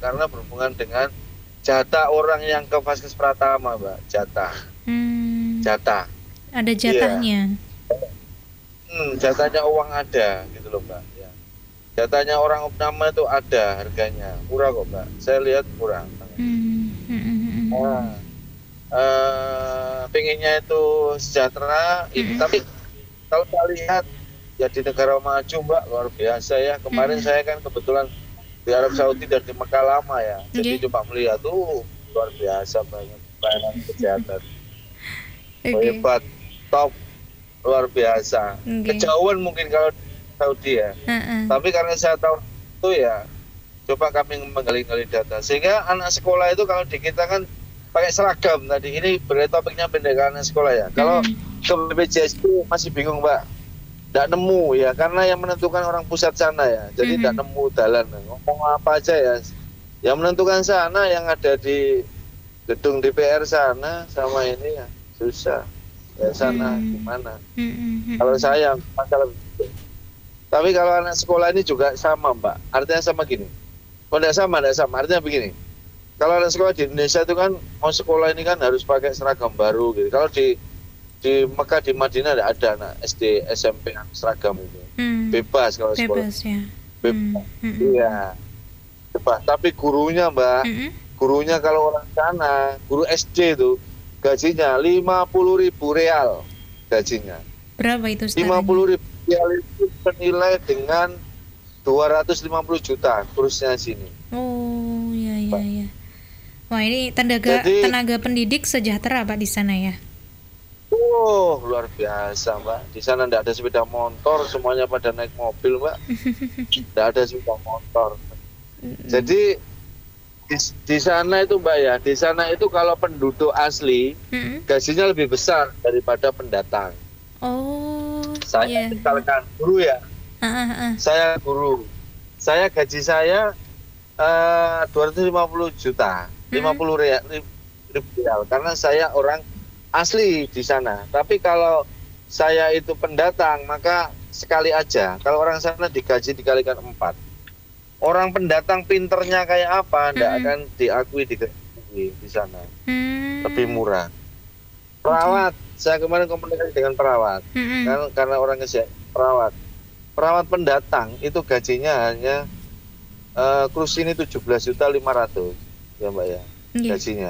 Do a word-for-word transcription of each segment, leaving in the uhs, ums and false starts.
karena berhubungan dengan jatah orang yang ke Vaskes Pratama, Mbak, jatah. Hmm, Jatah. ada Iya. jatahnya. Hmm, jatahnya uang ada gitu loh, Mbak. Ya. Jatahnya orang opname itu ada harganya. Murah kok, Mbak. Saya lihat murah. Hmm, hmm, hmm, hmm, hmm, Nah, eh pengennya itu sejahtera, hmm, ini hmm, tapi kalau saya lihat ya di negara maju, Mbak, luar biasa ya. hmm, Kemarin hmm. saya kan kebetulan di Arab Saudi dan di Mekah lama ya. Jadi Oke, cuma melihat tuh luar biasa banyak pelayanan kesehatan. oke, Hebat, top, luar biasa. oke. Kejauhan mungkin kalau di Saudi ya. Heeh. Tapi karena saya tahu itu ya, coba kami menggali-gali data. Sehingga anak sekolah itu kalau di kita kan pakai seragam tadi. Ini berarti topiknya pendidikan anak sekolah ya. Kalau Hmm, ke B P J S itu masih bingung, Mbak. Tidak nemu ya, karena yang menentukan orang pusat sana ya. Jadi tidak hmm, nemu jalan. Ngomong apa aja ya. Yang menentukan sana yang ada di gedung D P R sana sama ini ya susah. Ya sana hmm, gimana? hmm, hmm, hmm, Kalau hmm. saya masalah. Tapi kalau anak sekolah ini juga sama, Mbak. Artinya sama gini. Oh, tidak sama, tidak sama. Artinya begini. Kalau anak sekolah di Indonesia itu kan mau sekolah ini kan harus pakai seragam baru gitu. Kalau di di Mekah di Madinah tidak ada anak S D S M P yang seragam itu. Hmm, Bebas kalau sekolah. bebas ya. Hmm, Bebas. hmm, hmm, Iya. Bebas. Tapi gurunya, Mbak, hmm, hmm. gurunya kalau orang sana, guru S D itu gajinya lima puluh ribu real gajinya. Berapa itu lima setaranya? puluh ribu real itu senilai dengan dua ratus lima puluh juta kursnya sini. Oh, ya, ya, ya. Wah, ini tenaga Jadi, tenaga pendidik sejahtera Pak di sana ya. oh luar biasa, Mbak. Di sana tidak ada sepeda motor, semuanya pada naik mobil, Mbak. Tidak ada sepeda motor. Hmm, Jadi di, di sana itu, Mbak ya, di sana itu kalau penduduk asli hmm. gajinya lebih besar daripada pendatang. Oh, Saya ya. misalkan guru ya, Ah, ah, ah. saya guru, saya gaji saya eh, dua ratus lima puluh juta, lima Hmm, puluh real, ribu real, karena saya orang asli di sana. Tapi kalau saya itu pendatang, maka sekali aja. Kalau orang sana digaji dikalikan empat. Orang pendatang pinternya kayak apa, ndak hmm, akan diakui di, di sana. Lebih hmm. murah. Oke. Perawat, saya kemarin komunikasi dengan perawat, Hmm, kan karena orang kesehatan perawat. Perawat pendatang itu gajinya hanya eh, kursi ini tujuh belas juta lima ratus ya, Mbak ya, iya. gajinya.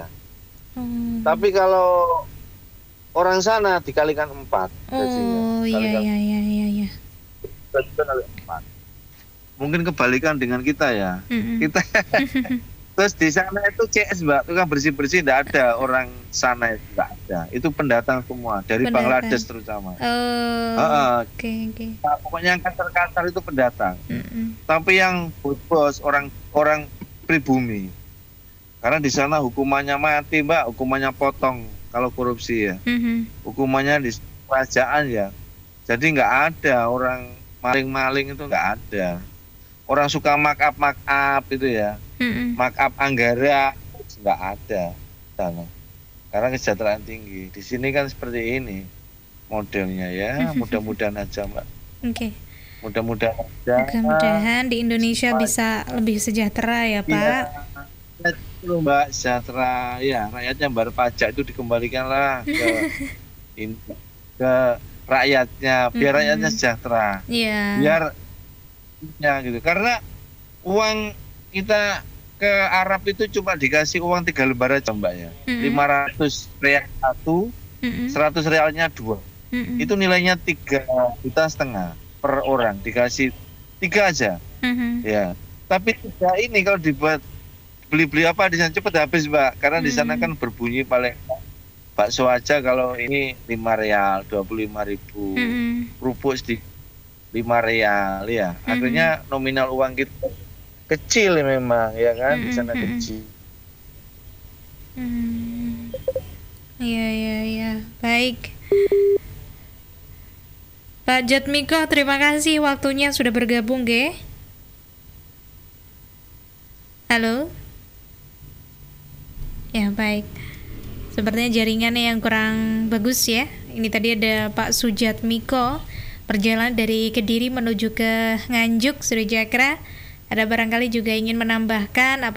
Oh, Tapi kalau orang sana dikalikan empat gajinya, oh, iya, kalikan iya, iya, iya, iya. gajinya kali empat. Mungkin kebalikan dengan kita ya. Hmm, Kita terus di sana itu C S, Mbak, tukang bersih-bersih tidak ada orang sana itu tidak ada. Itu pendatang semua dari pendatang. Bangladesh terutama. Oh, Heeh. oke, oke. Nah, pokoknya yang kasar-kasar itu pendatang. Hmm, Tapi yang bos orang orang pribumi. Karena di sana hukumannya mati, Mbak, hukumannya potong kalau korupsi ya. hmm, Hukumannya di kerajaan ya. Jadi nggak ada orang maling-maling itu nggak ada. Orang suka mark up mark up itu ya, hmm. mark up anggaran nggak ada sana. Karena kesejahteraan tinggi. Di sini kan seperti ini modelnya ya. Mudah-mudahan aja, Mbak. Oke. Mudah-mudahan aja. Mudah-mudahan di Indonesia bisa lebih sejahtera ya, Iya, Pak. itu Mbak, sejahtera. Ya, rakyatnya bayar pajak itu dikembalikanlah ke in- ke rakyatnya, biar rakyatnya Mm-mm. sejahtera. Iya. Biar ya gitu. Karena uang kita ke Arab itu cuma dikasih uang tiga lembar aja, Mbak ya. Mm-mm. lima ratus real satu, Mm-mm. seratus realnya dua. Mm-mm. Itu nilainya tiga juta setengah per orang, dikasih tiga aja. Mhm. Ya. Tapi tiga ini kalau dibuat beli-beli apa di sana cepat habis, Mbak. Karena di sana Mm. kan berbunyi paling bakso aja kalau ini lima real, dua puluh lima ribu. Mm-mm. Kerupuk sedikit lima real ya. Mhm. Akhirnya nominal uang kita kecil memang ya kan, di sana Mm-mm. kecil. Mm. Iya, iya, iya. Baik. Pak Jatmiko, terima kasih waktunya sudah bergabung, Ge. Halo? Ya, baik. Sepertinya jaringannya yang kurang bagus ya. Ini tadi ada Pak Sujatmiko, perjalanan dari Kediri menuju ke Nganjuk, Surijakra. Ada barangkali juga ingin menambahkan apa